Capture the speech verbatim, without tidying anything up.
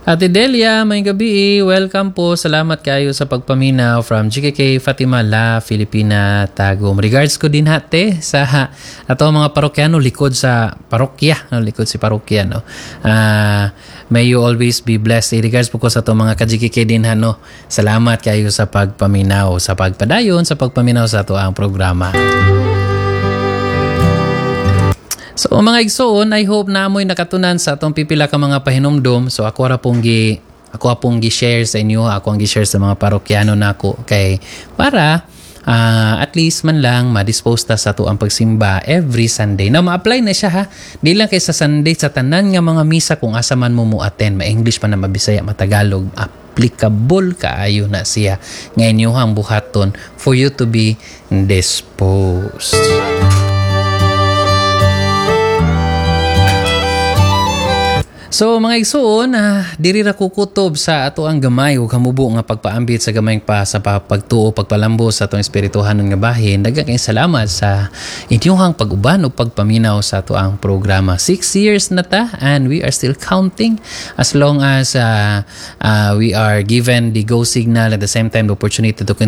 Ate Delia, may gabi. Welcome po. Salamat kayo sa pagpaminaw from G K K Fatima La, Filipina, Tagum. Regards ko din hate sa ato mga parokyano likod sa parokya, no, likod si parokya, no. Uh, may you always be blessed. Regards po ko sa ato mga ka-G K K din ha, no. Salamat kayo sa pagpaminaw, sa pagpadayon, sa pagpaminaw sa ato ang programa. So mga igsoon, I hope na amoy nakatunan sa atong pipila ka mga pahinumdom. So ako ra pong gi ako pong gi-share sa inyo, ako ang gi-share sa mga parokyano nako kay para uh, at least man lang ma-dispose ta sa ato ang pagsimba every Sunday. Now ma-apply na siya ha. Di lang kay sa Sunday sa tanan nga mga misa kung asa man mo mo attend, ma-English pa na mabisaya, matagalog, applicable kaayo na siya ngayon yung ang buhaton for you to be disposed. So mga igsoon, uh, diri ra kukutob sa ato ang gamay ug hamubo nga pagpaambit sa gamay pa sa pagtuo pagpalambo sa atong espirituhanon nga bahin. Daghang kay salamat sa inyong pag-uban o pagpaminaw sa ato ang programa. Six years na ta and we are still counting as long as uh, uh, we are given the go signal at the same time the opportunity to continue